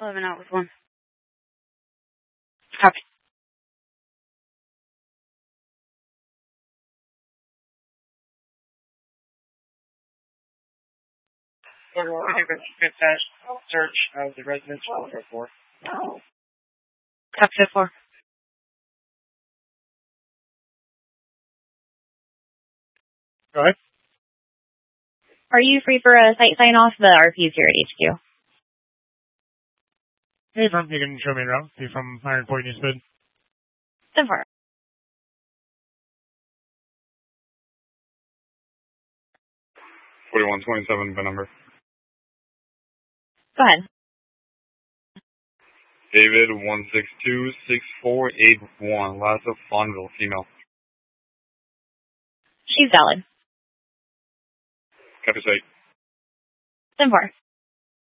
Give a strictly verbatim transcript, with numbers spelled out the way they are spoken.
eleven out with one. Copy. Good search of the residence for four. Copy four. Go ahead. Are you free for a site sign off? The R P is here at H Q. Hey, from you can show me around. See from Iron Point Eastwood. ten four. forty-one twenty-seven, the number. Go ahead. David, one six two six four eight one. Last of Fonville, female. She's valid. Copy site. ten four.